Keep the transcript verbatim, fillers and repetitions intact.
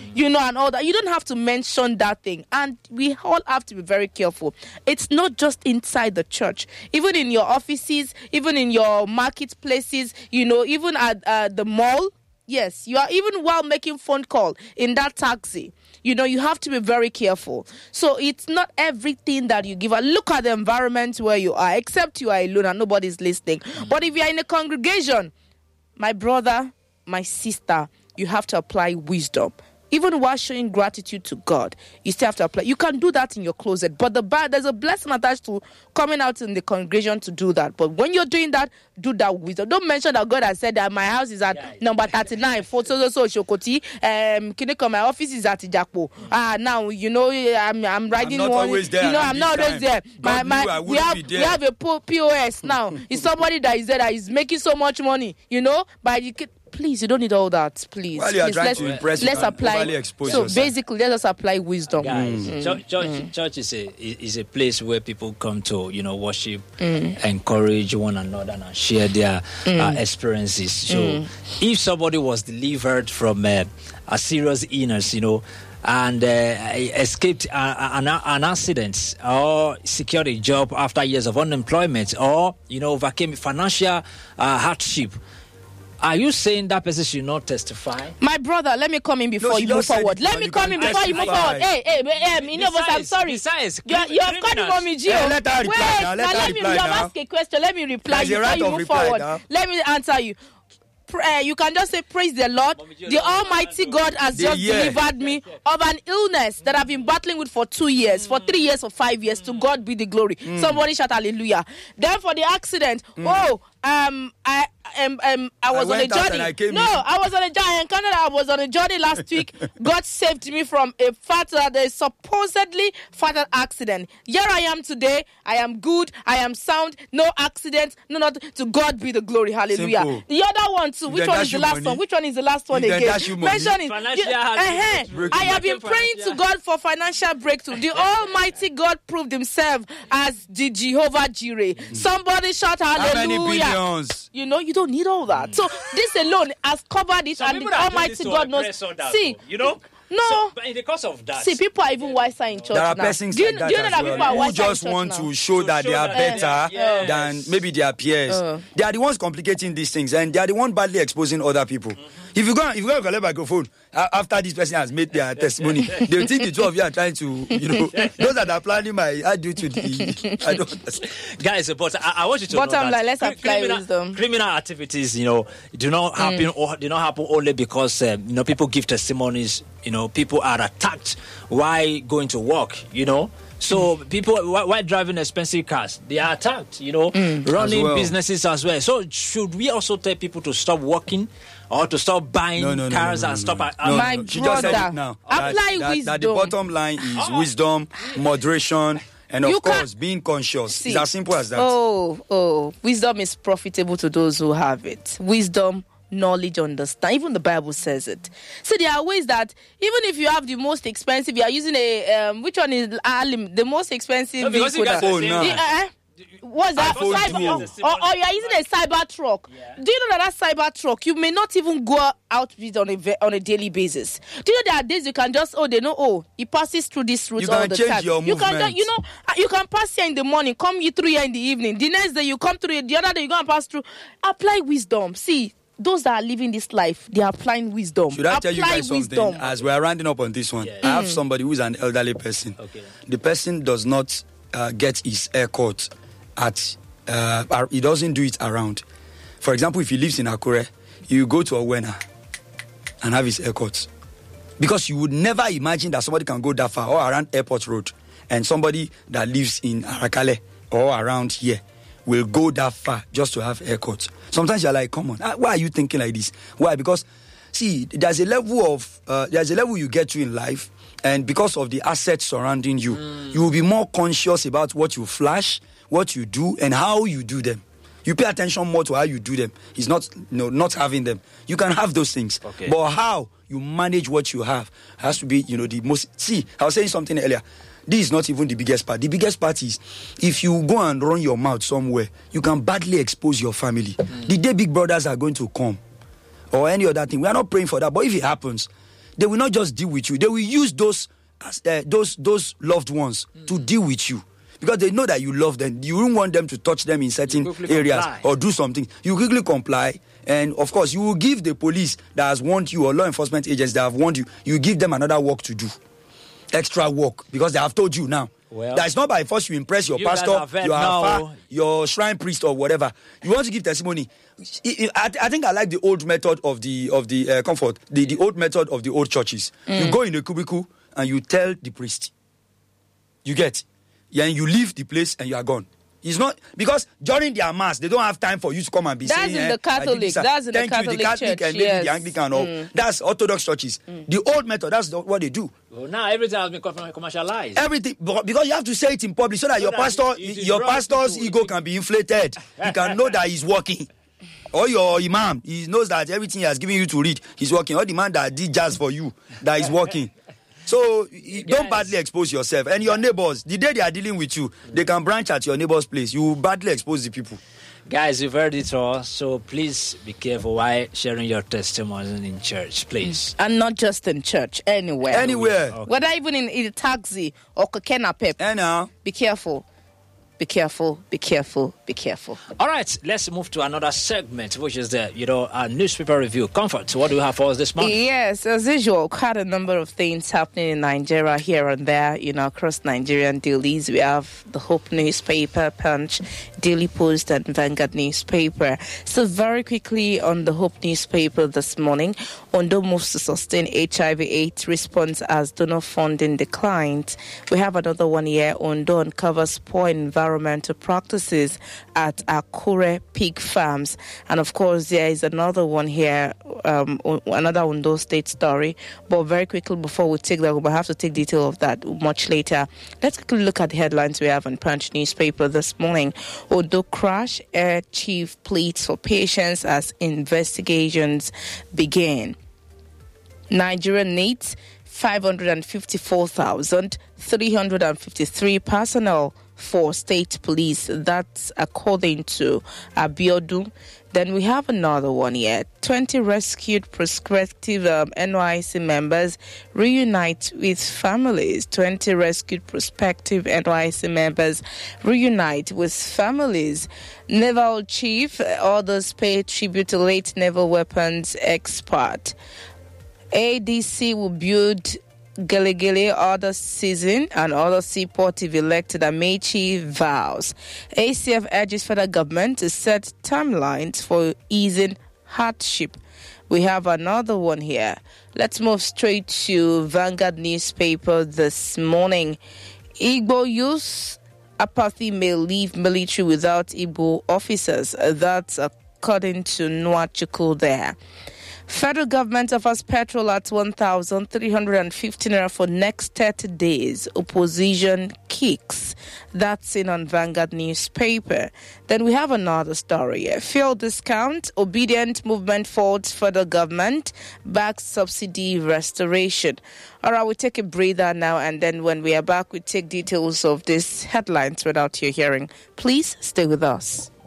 you know, and all that. You don't have to mention that thing. And we all have to be very careful. It's not just inside the church. Even in your offices, even in your marketplaces, you know, even at uh, the mall. Yes, you are, even while making phone call in that taxi, you know, you have to be very careful. So it's not everything that you give. Look at the environment where you are, except you are alone and nobody's listening. But if you are in a congregation, my brother, my sister, you have to apply wisdom. Even while showing gratitude to God, you still have to apply. You can do that in your closet, but the bad, there's a blessing attached to coming out in the congregation to do that. But when you're doing that, do that with wisdom. Don't mention that God has said that my house is at yeah, number thirty-nine, so so so Shokoti. Um, Kineko, my office is at Ijakpo. Ah, now you know I'm I'm riding I'm not one. Always there, you know I'm not always there. My, my, knew I we have we have a P O S now. It's somebody that is there that is making so much money. You know, by you. Please, you don't need all that. Please, While you are please trying let's, to impress, let's apply. So yourself. Basically, let us apply wisdom. Guys, mm. church, church, mm. church is a is a place where people come to, you know, worship, mm. encourage one another, and share their mm. uh, experiences. So, mm. if somebody was delivered from uh, a serious illness, you know, and uh, escaped uh, an, an accident or secured a job after years of unemployment, or you know, overcame financial uh, hardship. Are you saying that person should not testify? My brother, let me come in before no, you move forward. Let me you come in before you move forward. Hey, hey, hey, um, you know what? I'm sorry. Besides, you, you have called Mommy Gio. Yeah, let her reply Wait, now. Let now, her let me. reply You have now. asked a question. Let me reply There's before right you of move reply forward. now. Let me answer you. Uh, you can just say, praise the Lord. The Almighty God has The just year. delivered me of an illness that I've been battling with for two years, for three years, for five years. To God be the glory. Mm. Somebody shout hallelujah. Then for the accident, mm. oh, um, I um, um, I was I on a went out journey. and I came no, in. I was on a journey. I encountered I was on a journey last week. God saved me from a fatal, a supposedly fatal accident. Here I am today. I am good. I am sound. No accident. No, not to God be the glory. Hallelujah. Simple. The other one too. Which Then one is dash the you last money. one? Which one is the last one Then again? dash you money. Mention it. Financial You- hardship. uh-huh. I have been praying to God for financial breakthrough. The Almighty God proved Himself as the Jehovah Jireh. Somebody shout How many hallelujah. billions? You know, you don't need all that. So this alone has covered it, Some and people the are doing Almighty this to God oppress knows. others, See, though, you know. no. So, but in the course of that, See, people are even wiser in church There are now. persons do you, like that do you know as that well, people are who wiser just in church want now? to show To that show they are that better they are- yes. than maybe their peers. Uh. They are the ones complicating these things, and they are the ones badly exposing other people. Mm-hmm. If you go, if you go and collect a microphone uh, after this person has made their testimony, they will think the two of you are trying to, you know, those that are planning my I do to the. I don't understand. guys, but I, I want you to Bottom know that line, let's cri- apply criminal, wisdom. criminal activities, you know, do not happen Mm. or do not happen only because um, you know, people give testimonies. You know, people are attacked while going to work. You know. So mm. people, while, while driving expensive cars, they are attacked, you know, mm. running As well. businesses as well. So should we also tell people to stop working or to stop buying No, no, no, cars no, no, and no, stop? no. uh, No, My no, she just said brother, it now. apply that, that, wisdom. That the bottom line is wisdom, moderation, and of You can- course being conscious. See. It's as simple as that. Oh, oh, wisdom is profitable to those who have it. Wisdom, knowledge, understand. Even the Bible says it. So there are ways that even if you have the most expensive, you are using a um, which one is Alim, the most expensive No, because you vehicle. guys are Oh, saying no. that. The, uh, What's that? iPhone Cyber, Duo. or, or you are using a cyber truck. Yeah. Do you know that that cyber truck, you may not even go out with it on a ve- on a daily basis. Do you know there are days you can just, oh, they know, oh, it passes through this route You all can the change time. your you can, movement. just, you know, uh, you can pass here in the morning, come you through here in the evening. The next day you come through, the other day you go and pass through. Apply wisdom. See, those that are living this life, they are applying wisdom. Should I Apply tell you guys wisdom. something? As we are rounding up on this one, Yeah. I have somebody who is an elderly person. Okay. The person does not uh, get his hair cut at, uh, he doesn't do it around. For example, if he lives in Akure, you go to Owena and have his hair cut. Because you would never imagine that somebody can go that far or around Airport Road, and somebody that lives in Arakale or around here will go that far just to have haircuts. Sometimes you're like, come on, why are you thinking like this? Why? Because, see, there's a level of, uh, there's a level you get to in life, and because of the assets surrounding you, mm. you will be more conscious about what you flash, what you do, and how you do them. You pay attention more to how you do them. It's not, you know, not having them. You can have those things, okay. but how you manage what you have has to be, you know, the most. See, I was saying something earlier. This is not even the biggest part. The biggest part is if you go and run your mouth somewhere, you can badly expose your family. Mm. The day big brothers are going to come or any other thing, we are not praying for that. But if it happens, they will not just deal with you. They will use those as, uh, those those loved ones mm. to deal with you. Because they know that you love them. You won't want them to touch them in certain areas comply. Or do something. You quickly comply. And, of course, you will give the police that has warned you or law enforcement agents that have warned you, you give them another work to do. Extra work. Because they have told you now. Well, that it's not by force you impress your you pastor, your alpha, your shrine priest or whatever. You want to give testimony. I, I think I like the old method of the of the uh, comfort, the, the old method of the old churches. Mm. You go in the cubicle and you tell the priest. You get. Yeah, and you leave the place and you are gone. It's not because during their mass they don't have time for you to come and be that's saying. In eh, the Catholic. That's in Thank the Catholic you, the Catholic church, and maybe yes. the Anglican and all. Mm. That's Orthodox churches. Mm. The old method. That's the, what they do. Well, now everything has been commercialized. Everything because you have to say it in public so that so your that pastor, your pastor's ego can be inflated. He can know that he's working. Or your imam, he knows that everything he has given you to read, he's working. Or the man that did jazz for you, that is working. So yes. Don't badly expose yourself. And your neighbors, the day they are dealing with you, they can branch at your neighbor's place. You badly expose the people. Guys, you've heard it all. So please be careful while sharing your testimony in church, please. And not just in church, anywhere. Anywhere. Okay. Whether even in, in a taxi or kekena pep. And now. Be careful. Be careful, be careful, be careful. All right, let's move to another segment, which is the, you know, our newspaper review. Comfort, what do you have for us this morning? Yes, as usual, quite a number of things happening in Nigeria here and there, you know, across Nigerian dailies. We have the Hope newspaper, Punch, Daily Post, and Vanguard newspaper. So very quickly on the Hope newspaper this morning, Ondo moves to sustain H I V AIDS response as donor funding declines. We have another one here, Ondo uncovers poor environment. Environmental practices at Akure pig farms. And of course, there is another one here, um, another Ondo State story. But very quickly, before we take that, we'll have to take detail of that much later. Let's quickly look at the headlines we have on Punch newspaper this morning. Ondo crash, air chief pleads for patience as investigations begin. Nigeria needs five hundred fifty-four thousand three hundred fifty-three personnel for state police. That's according to Abiodun. Then we have another one here. twenty rescued prospective um, N Y C members reunite with families. twenty rescued prospective N Y C members reunite with families. Naval chief, others pay tribute to late naval weapons expert. A D C will build Gelegele other season and other seaport if elected, Amechi vows. A C F urges federal government to set timelines for easing hardship. We have another one here. Let's move straight to Vanguard newspaper this morning. Igbo youth apathy may leave military without Igbo officers. That's according to Nwachukwu there. Federal government offers petrol at one thousand three hundred fifty naira for next thirty days. Opposition kicks. That's in on Vanguard newspaper. Then we have another story. Fuel discount. Obedient movement faults federal government. Back subsidy restoration. All right, we'll take a breather now, and then when we are back, we take details of these headlines without your hearing. Please stay with us.